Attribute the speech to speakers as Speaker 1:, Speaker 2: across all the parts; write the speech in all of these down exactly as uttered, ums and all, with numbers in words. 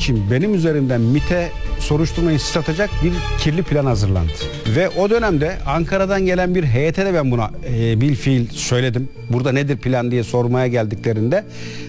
Speaker 1: için benim üzerimden MİT'e soruşturmayı sıçratacak bir kirli plan hazırlandı. Ve o dönemde Ankara'dan gelen bir heyete de ben buna e, bilfiil söyledim. Burada nedir plan diye sormaya geldiklerinde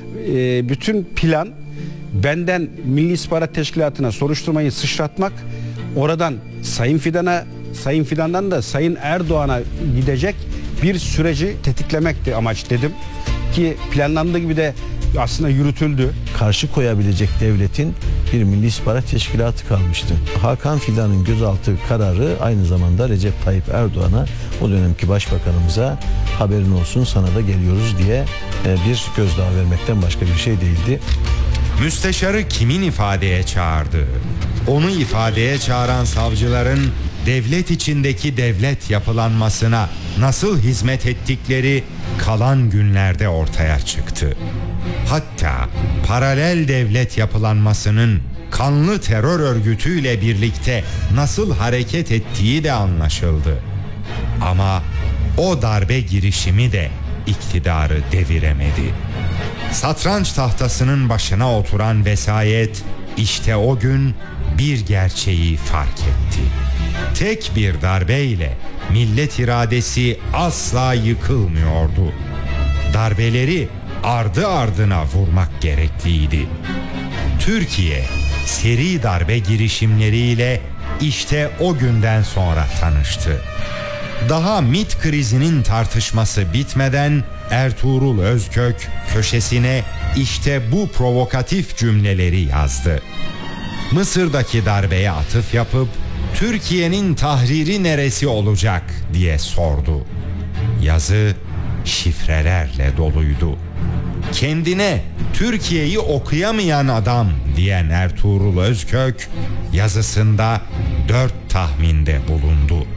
Speaker 1: e, bütün plan benden Milli İstihbarat Teşkilatı'na soruşturmayı sıçratmak, oradan Sayın Fidan'a, Sayın Fidan'dan da Sayın Erdoğan'a gidecek bir süreci tetiklemekti amaç dedim. Ki planlandığı gibi de aslında yürütüldü.
Speaker 2: Karşı koyabilecek devletin bir Milli İstihbarat Teşkilatı kalmıştı. Hakan Fidan'ın gözaltı kararı aynı zamanda Recep Tayyip Erdoğan'a, o dönemki başbakanımıza, haberin olsun sana da geliyoruz diye bir gözdağı vermekten başka bir şey değildi.
Speaker 3: Müsteşarı kimin ifadeye çağırdığı, onu ifadeye çağıran savcıların devlet içindeki devlet yapılanmasına nasıl hizmet ettikleri kalan günlerde ortaya çıktı. Hatta paralel devlet yapılanmasının kanlı terör örgütüyle birlikte nasıl hareket ettiği de anlaşıldı. Ama o darbe girişimi de iktidarı deviremedi. Satranç tahtasının başına oturan vesayet işte o gün bir gerçeği fark etti. Tek bir darbeyle millet iradesi asla yıkılmıyordu. Darbeleri ardı ardına vurmak gerekliydi. Türkiye seri darbe girişimleriyle işte o günden sonra tanıştı. Daha MİT krizinin tartışması bitmeden Ertuğrul Özkök köşesine işte bu provokatif cümleleri yazdı. Mısır'daki darbeye atıf yapıp Türkiye'nin tahriri neresi olacak diye sordu. Yazı şifrelerle doluydu. Kendine Türkiye'yi okuyamayan adam diyen Ertuğrul Özkök yazısında dört tahminde bulundu.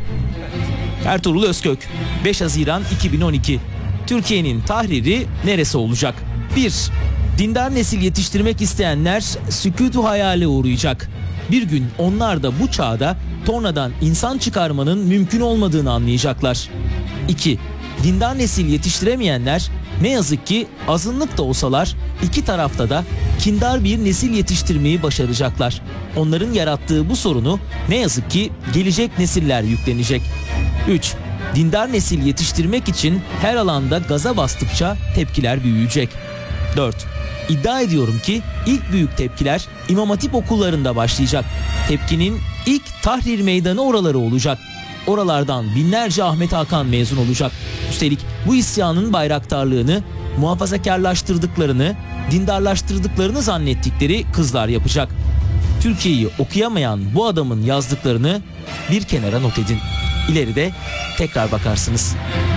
Speaker 4: Ertuğrul Özkök, beş Haziran iki bin on iki. Türkiye'nin tahriri neresi olacak? bir. Dindar nesil yetiştirmek isteyenler sükûtu hayale uğrayacak. Bir gün onlar da bu çağda tornadan insan çıkarmanın mümkün olmadığını anlayacaklar. iki. Dindar nesil yetiştiremeyenler ne yazık ki azınlık da olsalar iki tarafta da kindar bir nesil yetiştirmeyi başaracaklar. Onların yarattığı bu sorunu ne yazık ki gelecek nesiller yüklenecek. üç. Dindar nesil yetiştirmek için her alanda gaza bastıkça tepkiler büyüyecek. dört. İddia ediyorum ki ilk büyük tepkiler İmam Hatip okullarında başlayacak. Tepkinin ilk tahrir meydanı oraları olacak. Oralardan binlerce Ahmet Hakan mezun olacak. Üstelik bu isyanın bayraktarlığını, muhafazakarlaştırdıklarını, dindarlaştırdıklarını zannettikleri kızlar yapacak. Türkiye'yi okuyamayan bu adamın yazdıklarını bir kenara not edin. İleride tekrar bakarsınız.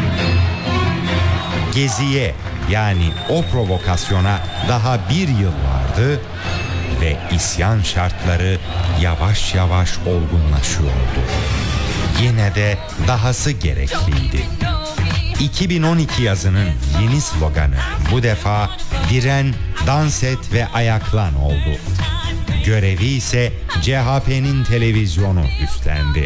Speaker 3: Geziye, yani o provokasyona daha bir yıl vardı ve isyan şartları yavaş yavaş olgunlaşıyordu. Yine de dahası gerekliydi. iki bin on iki yazının yeni sloganı bu defa diren, dans et ve ayaklan oldu. Görevi ise C H P'nin televizyonu üstlendi.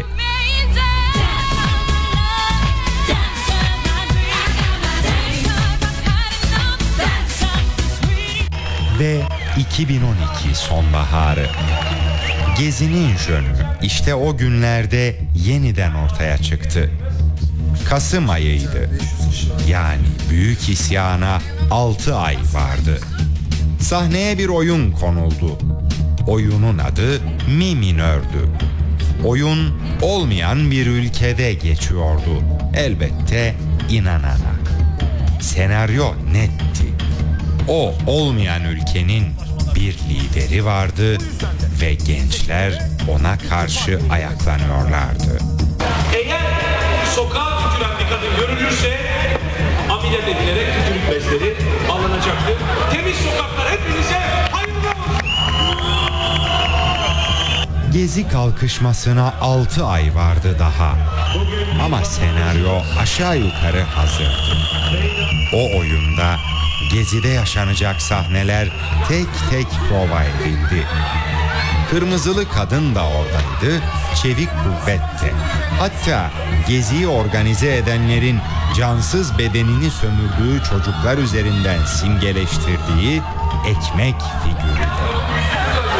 Speaker 3: Ve iki bin on iki sonbaharı. Gezi'nin jönü işte o günlerde yeniden ortaya çıktı. Kasım ayıydı. Yani büyük isyana altı ay vardı. Sahneye bir oyun konuldu. Oyunun adı Mi minördü. Oyun olmayan bir ülkede geçiyordu. Elbette inanana. Senaryo netti. O olmayan ülkenin bir lideri vardı ve gençler ona karşı ayaklanıyorlardı.
Speaker 5: Eğer sokağa tüküren bir kadın görülürse ameliyat edilerek tükürük bezleri alınacaktır. Temiz sokaklar hepinize hayırlı olsun.
Speaker 3: Gezi kalkışmasına altı ay vardı daha. Ama senaryo aşağı yukarı hazırdı. O oyunda Gezi'de yaşanacak sahneler tek tek prova edildi. Kırmızılı kadın da oradaydı, çevik kuvvet de. Hatta Gezi'yi organize edenlerin cansız bedenini sömürdüğü çocuklar üzerinden simgeleştirdiği ekmek figürü de.